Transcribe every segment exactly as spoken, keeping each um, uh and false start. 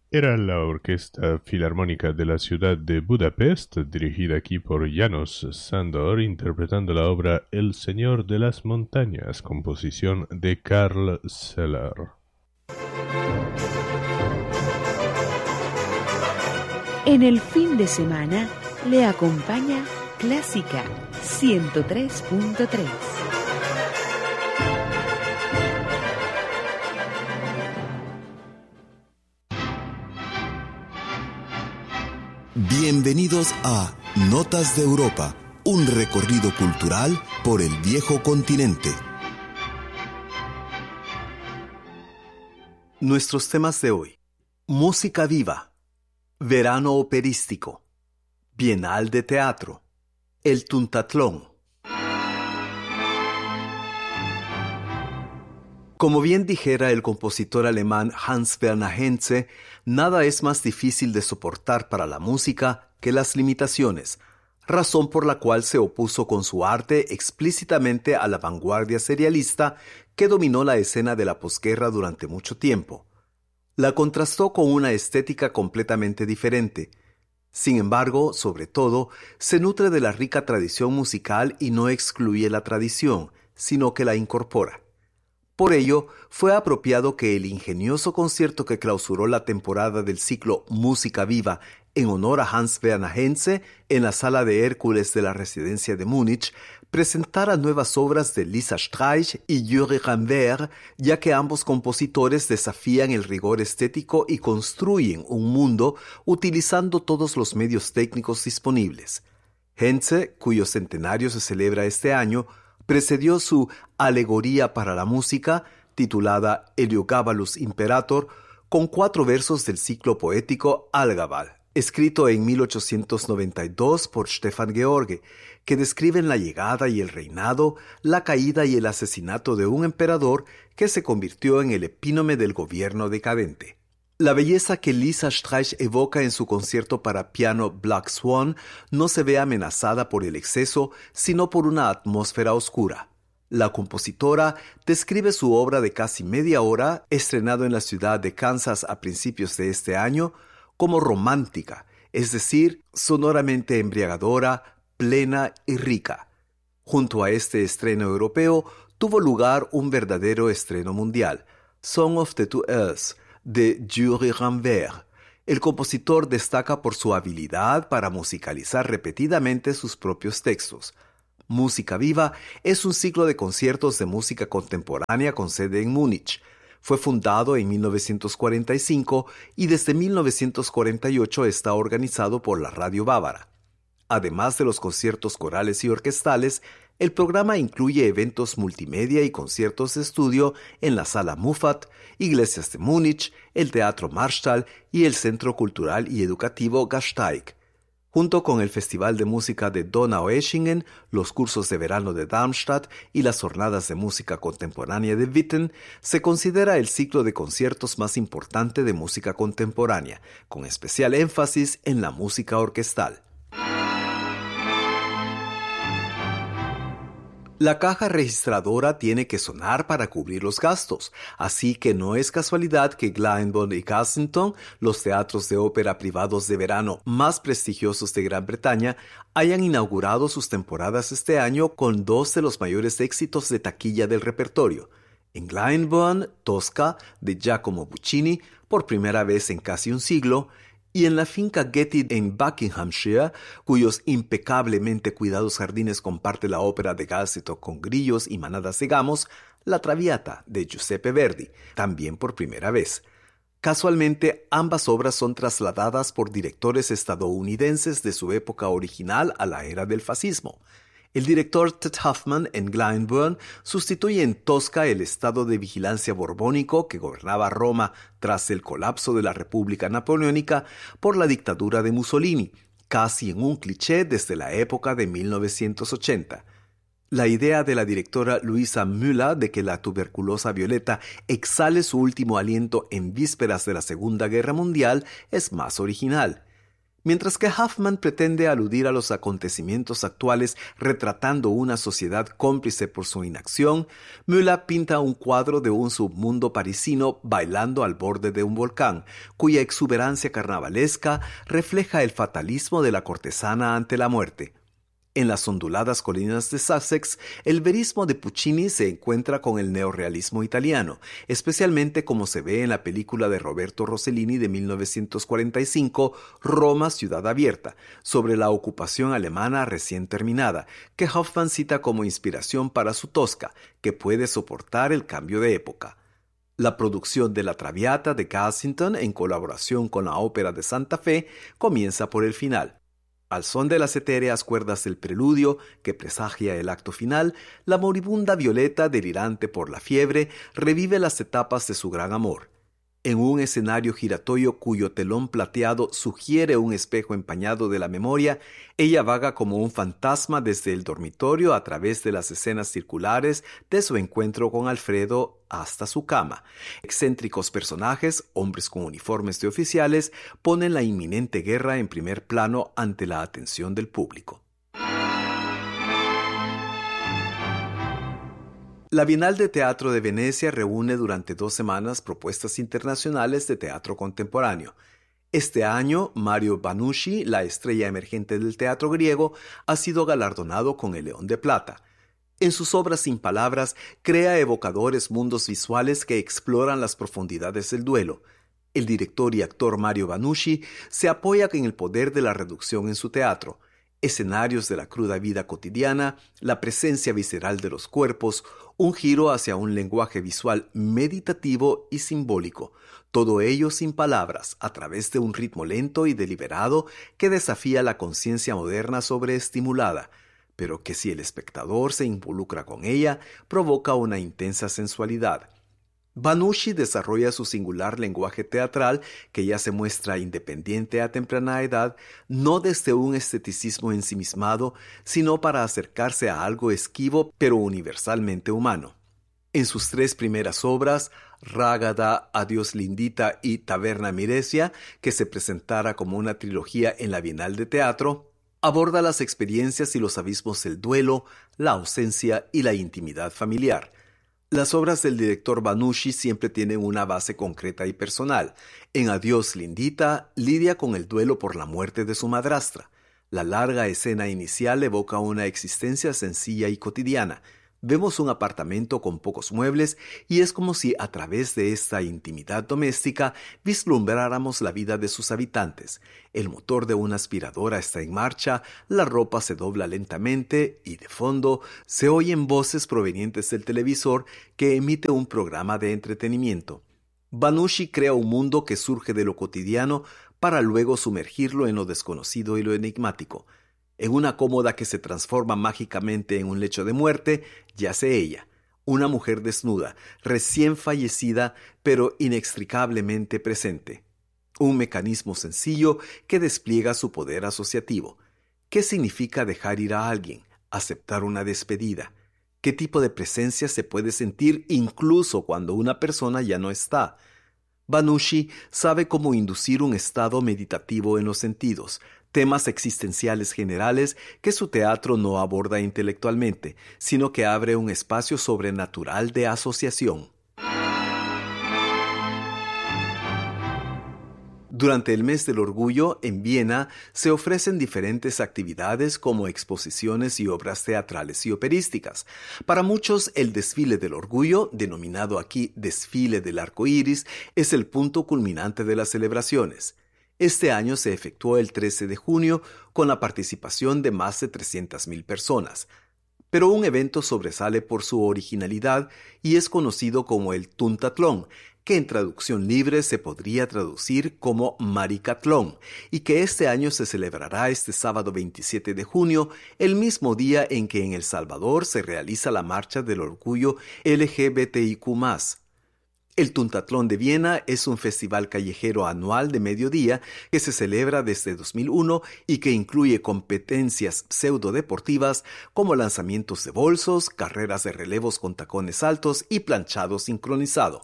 Era la Orquesta Filarmónica de la ciudad de Budapest, dirigida aquí por János Sándor, interpretando la obra El Señor de las Montañas, composición de Karl Celler. En el fin de semana le acompaña Clásica ciento tres punto tres. Bienvenidos a Notas de Europa, un recorrido cultural por el viejo continente. Nuestros temas de hoy: música viva, verano operístico, Bienal de Teatro, el Tuntatlón. Como bien dijera el compositor alemán Hans Werner Henze, nada es más difícil de soportar para la música que las limitaciones, razón por la cual se opuso con su arte explícitamente a la vanguardia serialista que dominó la escena de la posguerra durante mucho tiempo. La contrastó con una estética completamente diferente. Sin embargo, sobre todo, se nutre de la rica tradición musical y no excluye la tradición, sino que la incorpora. Por ello, fue apropiado que el ingenioso concierto que clausuró la temporada del ciclo Música Viva en honor a Hans Werner Henze en la Sala de Hércules de la Residencia de Múnich presentara nuevas obras de Lisa Streich y Juri Rambert, ya que ambos compositores desafían el rigor estético y construyen un mundo utilizando todos los medios técnicos disponibles. Henze, cuyo centenario se celebra este año, precedió su Alegoría para la música, titulada Heliogabalus Imperator, con cuatro versos del ciclo poético Algabal, escrito en mil ochocientos noventa y dos por Stefan George, que describen la llegada y el reinado, la caída y el asesinato de un emperador que se convirtió en el epítome del gobierno decadente. La belleza que Lisa Streich evoca en su concierto para piano Black Swan no se ve amenazada por el exceso, sino por una atmósfera oscura. La compositora describe su obra de casi media hora, estrenado en la ciudad de Kansas a principios de este año, como romántica, es decir, sonoramente embriagadora, plena y rica. Junto a este estreno europeo, tuvo lugar un verdadero estreno mundial, Song of the Two Earths, de Juri Rambert. El compositor destaca por su habilidad para musicalizar repetidamente sus propios textos. Música Viva es un ciclo de conciertos de música contemporánea con sede en Múnich. Fue fundado en mil novecientos cuarenta y cinco y desde mil novecientos cuarenta y ocho está organizado por la Radio Bávara. Además de los conciertos corales y orquestales, el programa incluye eventos multimedia y conciertos de estudio en la Sala Muffat, Iglesias de Múnich, el Teatro Marstall y el Centro Cultural y Educativo Gasteig. Junto con el Festival de Música de Donaueschingen, los cursos de verano de Darmstadt y las jornadas de música contemporánea de Witten, se considera el ciclo de conciertos más importante de música contemporánea, con especial énfasis en la música orquestal. La caja registradora tiene que sonar para cubrir los gastos, así que no es casualidad que Glyndebourne y Kensington, los teatros de ópera privados de verano más prestigiosos de Gran Bretaña, hayan inaugurado sus temporadas este año con dos de los mayores éxitos de taquilla del repertorio. En Glyndebourne, Tosca, de Giacomo Puccini, por primera vez en casi un siglo, y en la finca Getty en Buckinghamshire, cuyos impecablemente cuidados jardines comparte la ópera de Gálsito con grillos y manadas de gamos, La Traviata, de Giuseppe Verdi, también por primera vez. Casualmente, ambas obras son trasladadas por directores estadounidenses de su época original a la era del fascismo. El director Ted Hoffman en Glyndebourne sustituye en Tosca el estado de vigilancia borbónico que gobernaba Roma tras el colapso de la República Napoleónica por la dictadura de Mussolini, casi en un cliché desde la época de mil novecientos ochenta. La idea de la directora Luisa Müller de que la tuberculosa violeta exhale su último aliento en vísperas de la Segunda Guerra Mundial es más original. Mientras que Hoffman pretende aludir a los acontecimientos actuales retratando una sociedad cómplice por su inacción, Müller pinta un cuadro de un submundo parisino bailando al borde de un volcán, cuya exuberancia carnavalesca refleja el fatalismo de la cortesana ante la muerte. En las onduladas colinas de Sussex, el verismo de Puccini se encuentra con el neorrealismo italiano, especialmente como se ve en la película de Roberto Rossellini de mil novecientos cuarenta y cinco, Roma, ciudad abierta, sobre la ocupación alemana recién terminada, que Hoffman cita como inspiración para su Tosca, que puede soportar el cambio de época. La producción de La Traviata de Gassington, en colaboración con la Ópera de Santa Fe, comienza por el final. Al son de las etéreas cuerdas del preludio, que presagia el acto final, la moribunda Violeta, delirante por la fiebre, revive las etapas de su gran amor. En un escenario giratorio cuyo telón plateado sugiere un espejo empañado de la memoria, ella vaga como un fantasma desde el dormitorio a través de las escenas circulares de su encuentro con Alfredo hasta su cama. Excéntricos personajes, hombres con uniformes de oficiales, ponen la inminente guerra en primer plano ante la atención del público. La Bienal de Teatro de Venecia reúne durante dos semanas propuestas internacionales de teatro contemporáneo. Este año, Mario Vannucci, la estrella emergente del teatro griego, ha sido galardonado con el León de Plata. En sus obras sin palabras, crea evocadores mundos visuales que exploran las profundidades del duelo. El director y actor Mario Vannucci se apoya en el poder de la reducción en su teatro. Escenarios de la cruda vida cotidiana, la presencia visceral de los cuerpos, un giro hacia un lenguaje visual meditativo y simbólico, todo ello sin palabras, a través de un ritmo lento y deliberado que desafía la conciencia moderna sobreestimulada, pero que si el espectador se involucra con ella, provoca una intensa sensualidad. Vannucci desarrolla su singular lenguaje teatral, que ya se muestra independiente a temprana edad, no desde un esteticismo ensimismado, sino para acercarse a algo esquivo pero universalmente humano. En sus tres primeras obras, Rágada, Adiós Lindita y Taverna Miresia, que se presentara como una trilogía en la Bienal de Teatro, aborda las experiencias y los abismos del duelo, la ausencia y la intimidad familiar. Las obras del director Vannucci siempre tienen una base concreta y personal. En Adiós Lindita, lidia con el duelo por la muerte de su madrastra. La larga escena inicial evoca una existencia sencilla y cotidiana. Vemos un apartamento con pocos muebles y es como si a través de esta intimidad doméstica vislumbráramos la vida de sus habitantes. El motor de una aspiradora está en marcha, la ropa se dobla lentamente y de fondo se oyen voces provenientes del televisor que emite un programa de entretenimiento. Vannucci crea un mundo que surge de lo cotidiano para luego sumergirlo en lo desconocido y lo enigmático. En una cómoda que se transforma mágicamente en un lecho de muerte, yace ella, una mujer desnuda, recién fallecida, pero inextricablemente presente. Un mecanismo sencillo que despliega su poder asociativo. ¿Qué significa dejar ir a alguien? Aceptar una despedida. ¿Qué tipo de presencia se puede sentir incluso cuando una persona ya no está? Vannucci sabe cómo inducir un estado meditativo en los sentidos, temas existenciales generales que su teatro no aborda intelectualmente, sino que abre un espacio sobrenatural de asociación. Durante el mes del orgullo, en Viena, se ofrecen diferentes actividades como exposiciones y obras teatrales y operísticas. Para muchos, el desfile del orgullo, denominado aquí Desfile del Arco Iris, es el punto culminante de las celebraciones. Este año se efectuó el trece de junio con la participación de más de trescientas mil personas. Pero un evento sobresale por su originalidad y es conocido como el Tuntatlón, que en traducción libre se podría traducir como Maricatlón, y que este año se celebrará este sábado veintisiete de junio, el mismo día en que en El Salvador se realiza la Marcha del Orgullo L G B T I Q más. El Tuntatlón de Viena es un festival callejero anual de mediodía que se celebra desde dos mil uno y que incluye competencias pseudodeportivas como lanzamientos de bolsos, carreras de relevos con tacones altos y planchado sincronizado.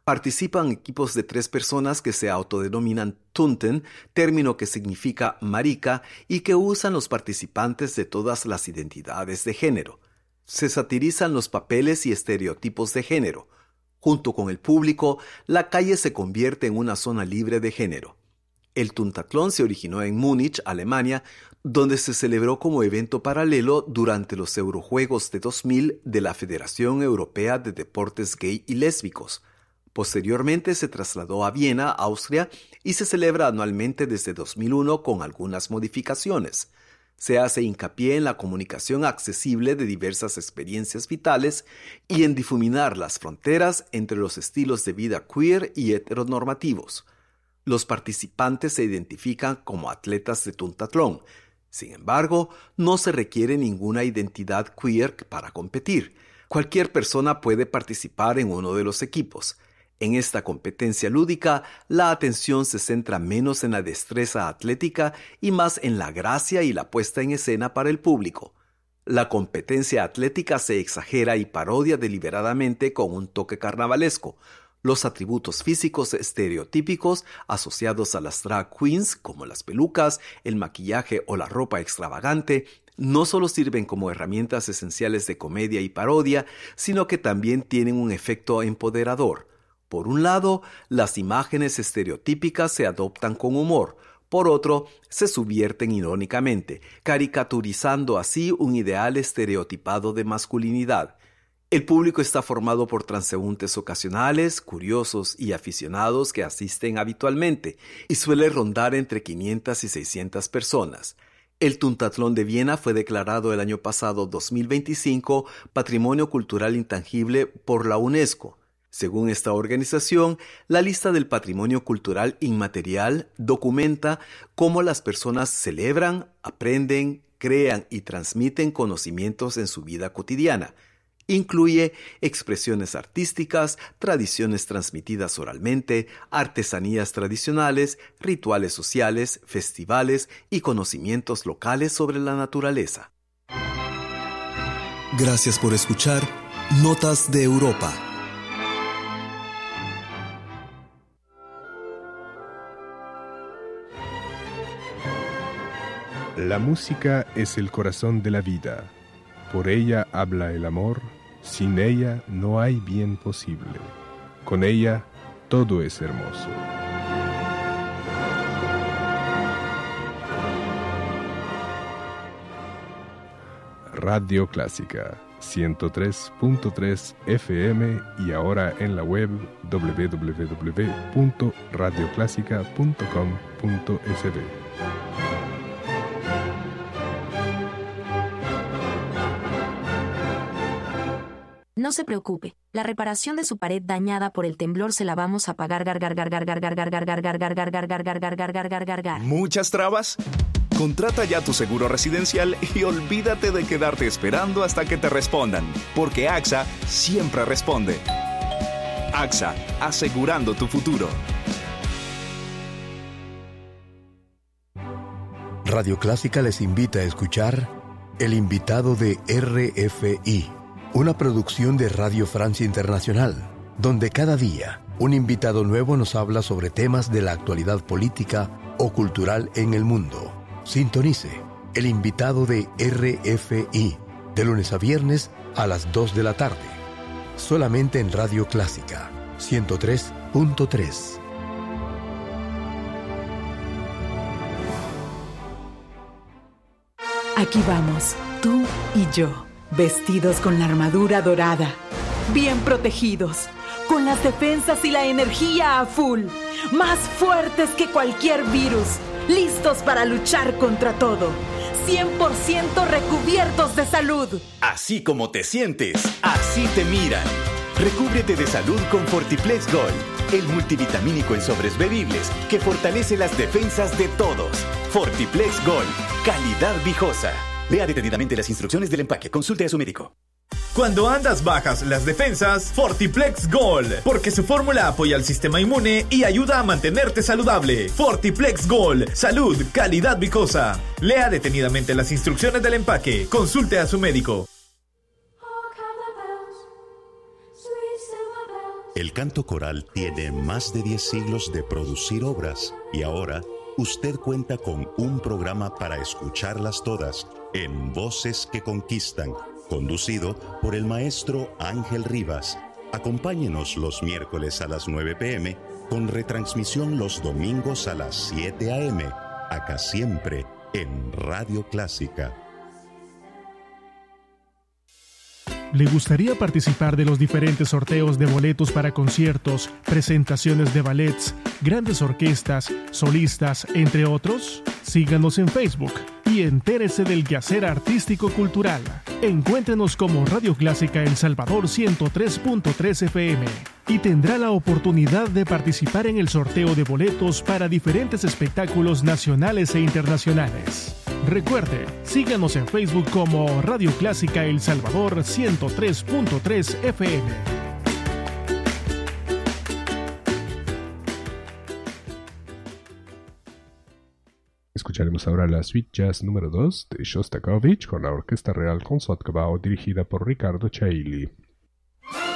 Participan equipos de tres personas que se autodenominan Tunten, término que significa marica y que usan los participantes de todas las identidades de género. Se satirizan los papeles y estereotipos de género. Junto con el público, la calle se convierte en una zona libre de género. El Tuntatlón se originó en Múnich, Alemania, donde se celebró como evento paralelo durante los Eurojuegos de dos mil de la Federación Europea de Deportes Gay y Lésbicos. Posteriormente se trasladó a Viena, Austria, y se celebra anualmente desde dos mil uno con algunas modificaciones. Se hace hincapié en la comunicación accesible de diversas experiencias vitales y en difuminar las fronteras entre los estilos de vida queer y heteronormativos. Los participantes se identifican como atletas de Tuntatlón. Sin embargo, no se requiere ninguna identidad queer para competir. Cualquier persona puede participar en uno de los equipos. En esta competencia lúdica, la atención se centra menos en la destreza atlética y más en la gracia y la puesta en escena para el público. La competencia atlética se exagera y parodia deliberadamente con un toque carnavalesco. Los atributos físicos estereotípicos asociados a las drag queens, como las pelucas, el maquillaje o la ropa extravagante, no solo sirven como herramientas esenciales de comedia y parodia, sino que también tienen un efecto empoderador. Por un lado, las imágenes estereotípicas se adoptan con humor. Por otro, se subvierten irónicamente, caricaturizando así un ideal estereotipado de masculinidad. El público está formado por transeúntes ocasionales, curiosos y aficionados que asisten habitualmente, y suele rondar entre quinientas y seiscientas personas. El Tuntatlón de Viena fue declarado el año pasado dos mil veinticinco Patrimonio Cultural Intangible por la UNESCO. Según esta organización, la lista del patrimonio cultural inmaterial documenta cómo las personas celebran, aprenden, crean y transmiten conocimientos en su vida cotidiana. Incluye expresiones artísticas, tradiciones transmitidas oralmente, artesanías tradicionales, rituales sociales, festivales y conocimientos locales sobre la naturaleza. Gracias por escuchar Notas de Europa. La música es el corazón de la vida. Por ella habla el amor, sin ella no hay bien posible. Con ella todo es hermoso. Radio Clásica, ciento tres punto tres F M y ahora en la web doble u doble u doble u punto radio clásica punto com punto s b. No se preocupe, la reparación de su pared dañada por el temblor se la vamos a pagar. Gar gar gar gar gar gar gar gar gar gar gar gar gar gar gar gar gar gar gar gar. ¿Muchas trabas? Contrata ya tu seguro residencial y olvídate de quedarte esperando hasta que te respondan, porque A X A siempre responde. A X A, asegurando tu futuro. Radio Clásica les invita a escuchar El invitado de R F I, una producción de Radio Francia Internacional, donde cada día un invitado nuevo nos habla sobre temas de la actualidad política o cultural en el mundo. Sintonice El invitado de R F I, de lunes a viernes a las dos de la tarde, solamente en Radio Clásica, ciento tres punto tres. Aquí vamos, tú y yo, vestidos con la armadura dorada, bien protegidos, con las defensas y la energía a full, más fuertes que cualquier virus, listos para luchar contra todo, cien por ciento recubiertos de salud. Así como te sientes, así te miran. Recúbrete de salud con Fortiplex Gold, el multivitamínico en sobres bebibles que fortalece las defensas de todos. Fortiplex Gold, calidad viejosa. Lea detenidamente las instrucciones del empaque. Consulte a su médico. Cuando andas bajas las defensas, Fortiplex Gold, porque su fórmula apoya al sistema inmune y ayuda a mantenerte saludable. Fortiplex Gold, salud, calidad viejosa. Lea detenidamente las instrucciones del empaque. Consulte a su médico. El canto coral tiene más de diez siglos de producir obras y ahora usted cuenta con un programa para escucharlas todas en Voces que Conquistan, conducido por el maestro Ángel Rivas. Acompáñenos los miércoles a las nueve p m con retransmisión los domingos a las siete a m, acá siempre en Radio Clásica. ¿Le gustaría participar de los diferentes sorteos de boletos para conciertos, presentaciones de ballets, grandes orquestas, solistas, entre otros? Síganos en Facebook y entérese del quehacer artístico cultural. Encuéntrenos como Radio Clásica El Salvador ciento tres punto tres F M y tendrá la oportunidad de participar en el sorteo de boletos para diferentes espectáculos nacionales e internacionales. Recuerde, síganos en Facebook como Radio Clásica El Salvador ciento tres punto tres F M. Escucharemos ahora la Suite Jazz número dos de Shostakovich con la Orquesta Real Concertgebouw dirigida por Ricardo Chailly.